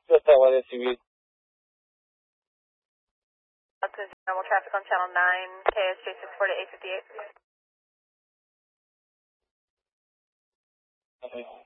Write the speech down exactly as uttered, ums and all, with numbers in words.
Just that one S U V. Normal traffic on channel nine, K S J six forty eight fifty-eight. Okay.